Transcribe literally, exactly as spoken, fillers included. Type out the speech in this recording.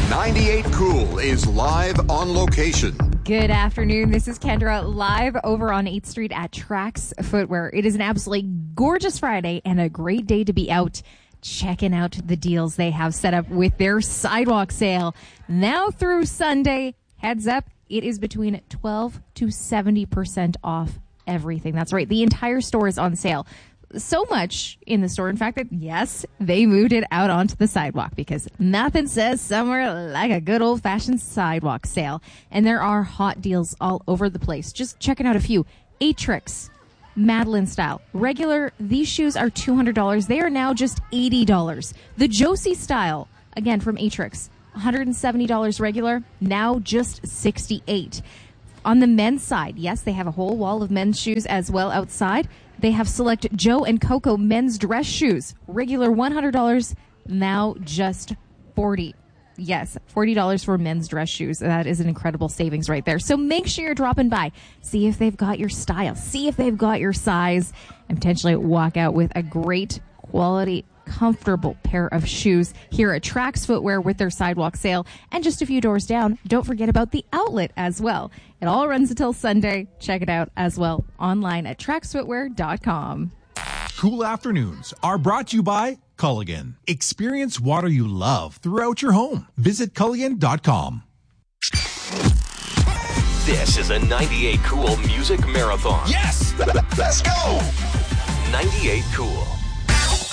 ninety-eight Cool is live on location. Good afternoon. This is Kendra live over on eighth Street at Trax Footwear. It is an absolutely gorgeous Friday and a great day to be out checking out the deals they have set up with their sidewalk sale. Now through Sunday, heads up, it is between twelve to seventy percent off everything. That's right. The entire store is on sale. So much in the store, in fact, that yes, they moved it out onto the sidewalk because nothing says somewhere like a good old-fashioned sidewalk sale. And there are hot deals all over the place. Just checking out a few. Atrix, Madeline style. Regular, these shoes are two hundred dollars. They are now just eighty dollars. The Josie style, again from Atrix, one hundred seventy dollars regular, now just sixty-eight dollars. On the men's side, yes, they have a whole wall of men's shoes as well outside. They have select Joe and Coco men's dress shoes. Regular one hundred dollars, now just forty dollars. Yes, forty dollars for men's dress shoes. That is an incredible savings right there. So make sure you're dropping by. See if they've got your style. See if they've got your size. And potentially walk out with a great quality, comfortable pair of shoes here at Trax Footwear with their sidewalk sale. And just a few doors down, don't forget about the outlet as well. It all runs until Sunday. Check it out as well online at trax footwear dot com. Cool afternoons are brought to you by Culligan. Experience water you love throughout your home. Visit culligan dot com. This is a ninety-eight Cool Music Marathon. Yes! Let's go! ninety-eight Cool.